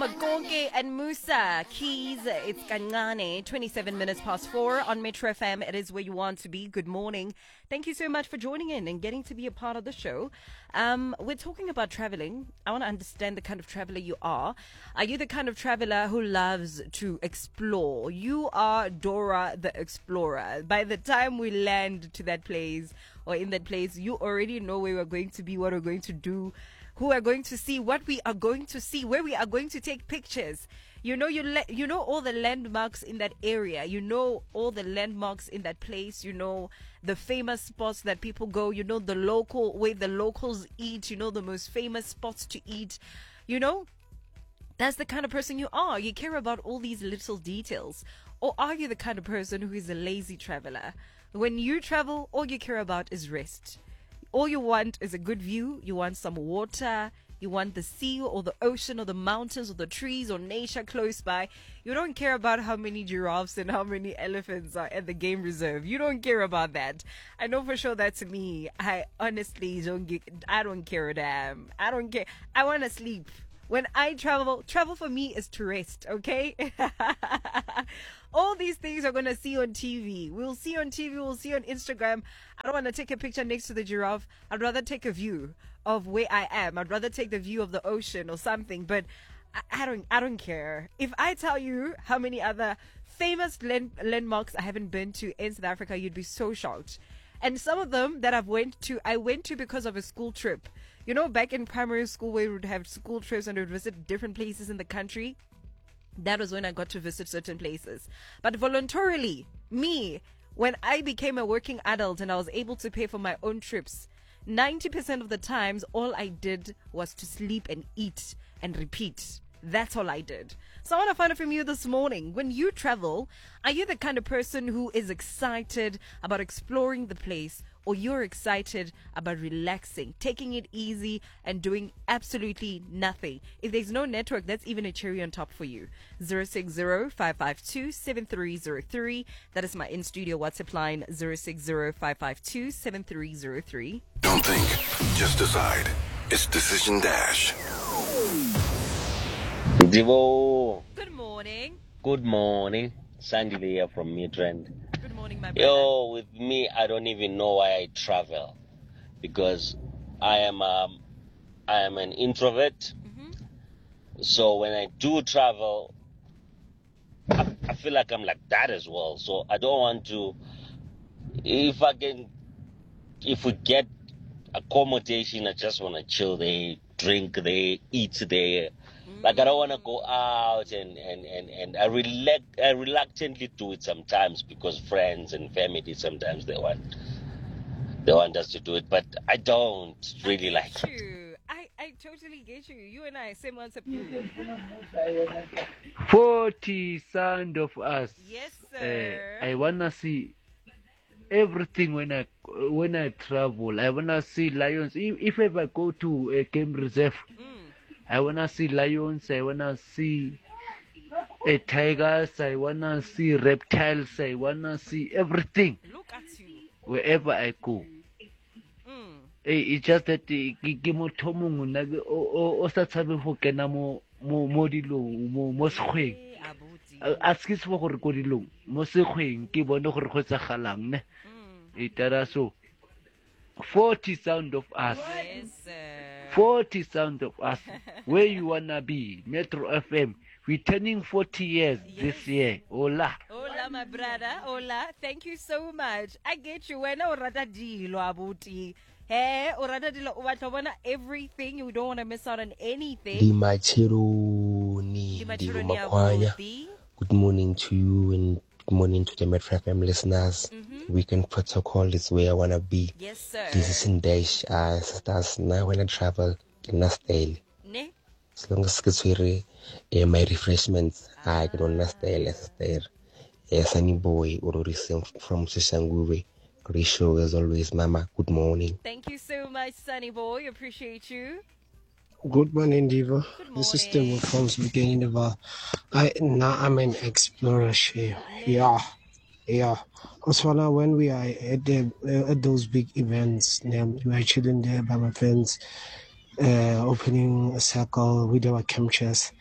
Konke and Musa Keys. It's Kancane, 27 minutes past 4 on Metro FM. It is where you want to be. Good morning. Thank you so much for joining in and getting to be a part of the show. We're talking about traveling. I want to understand the kind of traveler you are. Are you the kind of traveler who loves to explore? You are Dora the Explorer. By the time we land to that place or in that place, you already know where we're going to be, what we're going to do, who are going to see, what we are going to see, where we are going to take pictures. You know all the landmarks in that area. You know all the landmarks in that place. You know the famous spots that people go. You know the local way the locals eat. You know the most famous spots to eat. You know, that's the kind of person you are. You care about all these little details. Or are you the kind of person who is a lazy traveler? When you travel, all you care about is rest. All you want is a good view. You want some water. You want the sea or the ocean or the mountains or the trees or nature close by. You don't care about how many giraffes and how many elephants are at the game reserve. You don't care about that. I know for sure that's me. I honestly I don't care a damn. I don't care. I want to sleep. When I travel for me is to rest, okay? All these things are going to see on TV. We'll see on TV, we'll see on Instagram. I don't want to take a picture next to the giraffe. I'd rather take a view of where I am. I'd rather take the view of the ocean or something, but I don't care. If I tell you how many other famous landmarks I haven't been to in South Africa, you'd be so shocked. And some of them that I went to because of a school trip. You know, back in primary school where we would have school trips and we would visit different places in the country. That was when I got to visit certain places. But voluntarily, when I became a working adult and I was able to pay for my own trips, 90% of the times, all I did was to sleep and eat and repeat. That's all I did. So I want to find out from you this morning. When you travel, are you the kind of person who is excited about exploring the place, or you're excited about relaxing, taking it easy and doing absolutely nothing? If there's no network, that's even a cherry on top for you. 060-552-7303. That is my in-studio WhatsApp line, 060-552-7303. Don't think, just decide. It's Decision Dash. Divo. Good morning. Good morning. Sandy here from Midrand. Good morning, my brother. Yo, with me, I don't even know why I travel, because I am an introvert. Mm-hmm. So when I do travel, I feel like I'm like that as well. So I don't want to. If we get accommodation, I just want to chill there, drink there, eat there. Like I don't want to go out and I reluctantly do it sometimes because friends and family sometimes they want us to do it, but I don't really like it. I totally get you. You and I same answer. 40 sound of us. Yes, sir. I wanna see everything when I travel. I wanna see lions. If ever I go to a game reserve. I wanna see lions, I wanna see tigers, I wanna see reptiles, I wanna see everything. Look at you. Wherever I go. It's just that ke motho mongwe nna o sa tshabe go kena mo dilong mo sekgweng. A se for gore go dilong mo sekgweng ke bone gore go tsagalang ne. Itara so 40 sound of us. Yes, sir. 40 sound of us. Where you wanna be? Metro FM. We're turning 40 years this year. Hola. Hola, my brother. Hola. Thank you so much. I get you. When I rada dilo abuti. Hey, orada dilo ubatobana everything. You don't want to miss out on anything. Di Machironi, Di Makwanya. Good morning to you and good morning to the Metro FM listeners. Weekend protocol is where I want to be. Yes, sir. This is in Dash. Sisters, now when I travel, in Nasdale. Ne? As long as it's my refreshments, I can on Nasdale as there. Sunny boy, or from Sishanguwe. Great show as always, Mama. Good morning. Thank you so much, Sunny boy. Appreciate you. Good morning, Diva. Good morning. This is Steve from the beginning of I'm an explorer. Yeah. Also, when we are at those big events, we are chilling there by my friends, opening a circle with our camp chairs.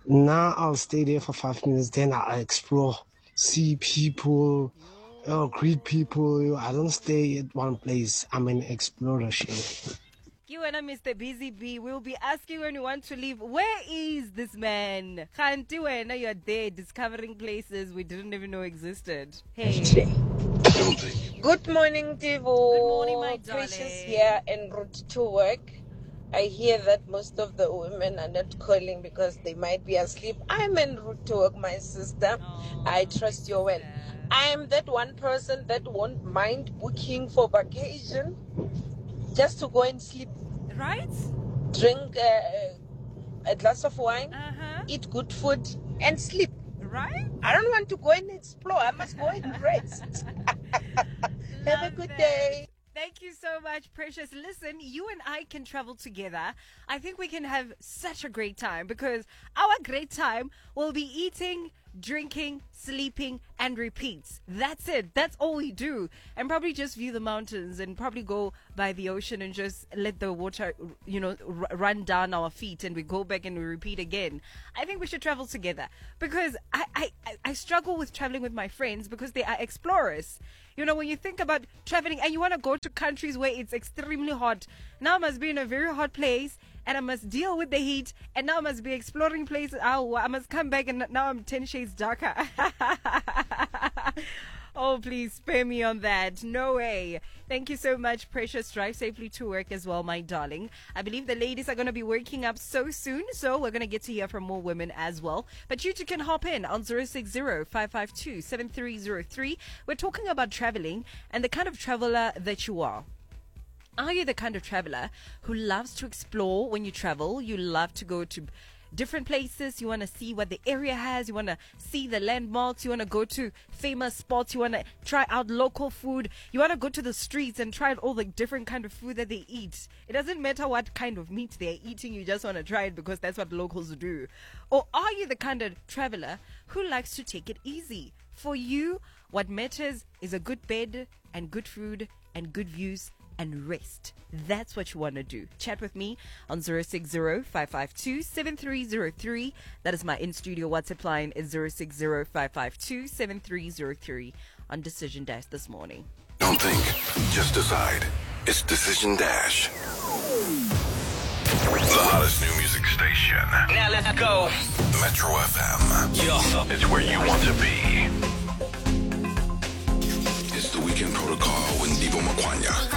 Now I'll stay there for 5 minutes, then I'll explore, see people, greet people. I don't stay at one place. I'm an explorer. You and Mr. Busy Bee will be asking when you want to leave, where is this man? Khanti wena, you're there discovering places we didn't even know existed. Hey. Good morning, Divo. Good morning, my darling. Precious here en route to work. I hear that most of the women are not calling because they might be asleep. I'm en route to work, my sister. I trust you well. I'm that one person that won't mind booking for vacation just to go and sleep. Right? Drink a glass of wine, eat good food, and sleep. Right? I don't want to go and explore. I must go and rest. Have a good day. Thank you so much, Precious. Listen, you and I can travel together. I think we can have such a great time because our great time will be eating, drinking, sleeping, and repeats. That's it. That's all we do. And probably just view the mountains and probably go by the ocean and just let the water, run down our feet and we go back and we repeat again. I think we should travel together because I struggle with traveling with my friends because they are explorers. When you think about traveling and you want to go to countries where it's extremely hot, now I must be in a very hot place and I must deal with the heat and now I must be exploring places. Oh, I must come back and now I'm 10 shades darker. Oh, please spare me on that. No way. Thank you so much, Precious. Drive safely to work as well, my darling. I believe the ladies are going to be waking up so soon, so we're going to get to hear from more women as well. But you two can hop in on 060-552-7303. We're talking about traveling and the kind of traveler that you are. Are you the kind of traveler who loves to explore when you travel? You love to go to different places. You want to see what the area has. You want to see the landmarks. You want to go to famous spots. You want to try out local food. You want to go to the streets and try out all the different kind of food that they eat. It doesn't matter what kind of meat they're eating. You just want to try it because that's what locals do. Or are you the kind of traveler who likes to take it easy? For you, what matters is a good bed and good food and good views and rest. That's what you want to do. Chat with me on 060-552-7303. That is my in-studio WhatsApp line is 060-552-7303 on Decision Dash this morning. Don't think, just decide. It's Decision Dash. The hottest new music station. Now let's go. Metro FM. Yeah. It's where you want to be. It's the Weekend Protocol with Divo Makwanya.